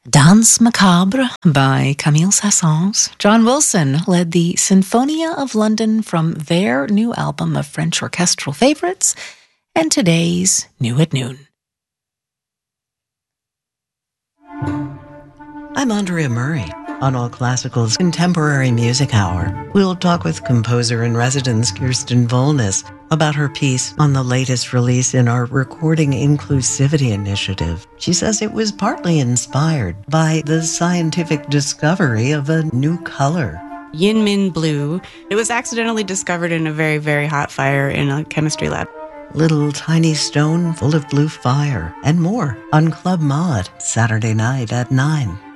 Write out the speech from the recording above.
Danse Macabre by Camille Saint-Saëns. John Wilson led the Sinfonia of London from their new album of French orchestral favorites and today's New at Noon. I'm Andrea Murray. On All Classical's Contemporary Music Hour, we'll talk with composer-in-residence Kirsten Volness about her piece on the latest release in our Recording Inclusivity Initiative. She says it was partly inspired by the scientific discovery of a new color. Yinmin blue. It was accidentally discovered in a very, very hot fire in a chemistry lab. Little tiny stone full of blue fire and more on Club Mod, Saturday night at 9.